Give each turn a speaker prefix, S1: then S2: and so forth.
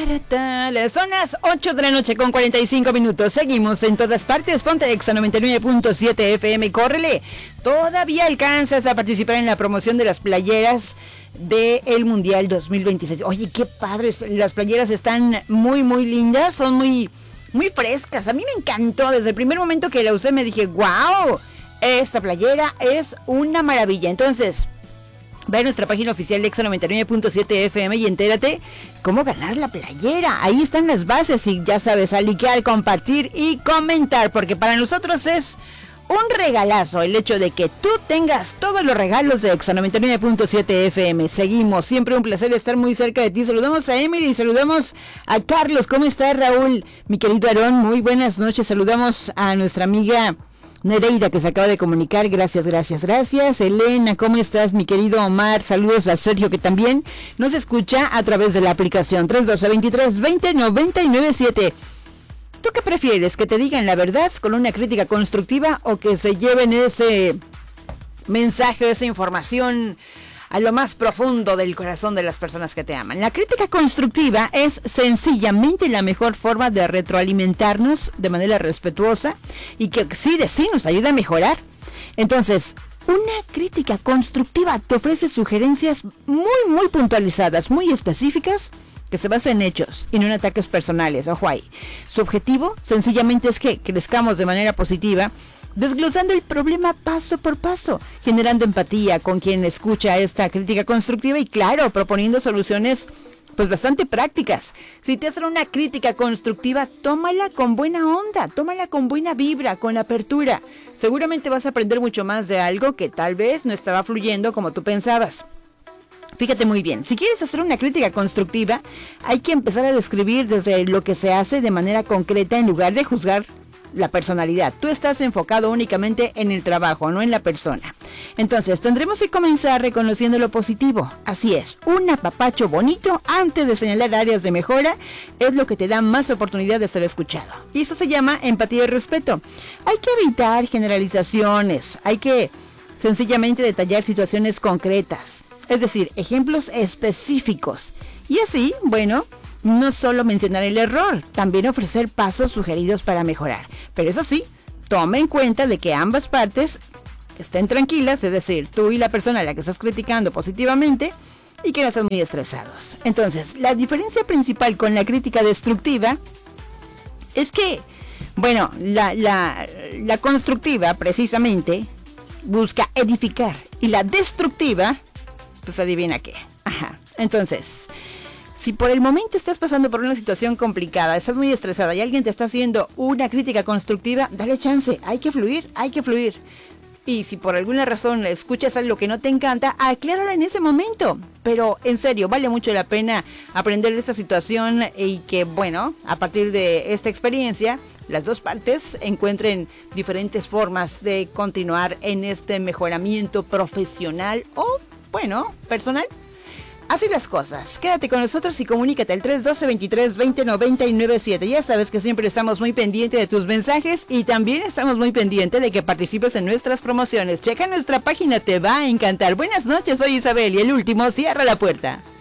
S1: Son las 8 de la noche con 45 minutos. Seguimos en todas partes. Ponte Exa 99.7 FM. Córrele. Todavía alcanzas a participar en la promoción de las playeras del Mundial 2026. Oye, qué padres. Las playeras están muy, muy lindas. Son muy, muy frescas. A mí me encantó. Desde el primer momento que la usé me dije, wow, esta playera es una maravilla. Entonces, ve a nuestra página oficial Exa 99.7 FM y entérate cómo ganar la playera. Ahí están las bases y ya sabes, a likear, compartir y comentar, porque para nosotros es un regalazo el hecho de que tú tengas todos los regalos de Exa 99.7 FM. Seguimos, siempre un placer estar muy cerca de ti. Saludamos a Emily, saludamos a Carlos. ¿Cómo estás, Raúl? Mi querido Aarón, muy buenas noches. Saludamos a nuestra amiga Nereida, que se acaba de comunicar. Gracias. Elena, ¿cómo estás, mi querido Omar? Saludos a Sergio, que también nos escucha a través de la aplicación 312-23-20-99-7. ¿Tú qué prefieres? ¿Que te digan la verdad con una crítica constructiva o que se lleven ese mensaje, esa información a lo más profundo del corazón de las personas que te aman? La crítica constructiva es sencillamente la mejor forma de retroalimentarnos de manera respetuosa y que sí nos ayuda a mejorar. Entonces, una crítica constructiva te ofrece sugerencias muy, muy puntualizadas, muy específicas, que se basa en hechos y no en ataques personales. Ojo ahí. Su objetivo sencillamente es que crezcamos de manera positiva, desglosando el problema paso por paso, generando empatía con quien escucha esta crítica constructiva y, claro, proponiendo soluciones pues bastante prácticas. Si te hacen una crítica constructiva, tómala con buena onda, tómala con buena vibra, con apertura. Seguramente vas a aprender mucho más de algo que tal vez no estaba fluyendo como tú pensabas. Fíjate muy bien, si quieres hacer una crítica constructiva, hay que empezar a describir desde lo que se hace de manera concreta en lugar de juzgar la personalidad. Tú estás enfocado únicamente en el trabajo, no en la persona. Entonces, tendremos que comenzar reconociendo lo positivo. Así es, un apapacho bonito antes de señalar áreas de mejora es lo que te da más oportunidad de ser escuchado. Y eso se llama empatía y respeto. Hay que evitar generalizaciones, hay que sencillamente detallar situaciones concretas. Es decir, ejemplos específicos. Y así, bueno, no solo mencionar el error, también ofrecer pasos sugeridos para mejorar. Pero eso sí, toma en cuenta de que ambas partes estén tranquilas, es decir, tú y la persona a la que estás criticando positivamente, y que no estén muy estresados. Entonces, la diferencia principal con la crítica destructiva es que, bueno, la constructiva precisamente busca edificar, y la destructiva, pues adivina qué. Ajá. Entonces, si por el momento estás pasando por una situación complicada, estás muy estresada y alguien te está haciendo una crítica constructiva, dale chance, hay que fluir. Y si por alguna razón escuchas algo que no te encanta, acláralo en ese momento. Pero en serio, vale mucho la pena aprender de esta situación y que, bueno, a partir de esta experiencia, las dos partes encuentren diferentes formas de continuar en este mejoramiento profesional o, bueno, personal. Así las cosas. Quédate con nosotros y comunícate al 312-23-20-99-7. Ya sabes que siempre estamos muy pendientes de tus mensajes y también estamos muy pendientes de que participes en nuestras promociones. Checa nuestra página, te va a encantar. Buenas noches, soy Isabel y el último cierra la puerta.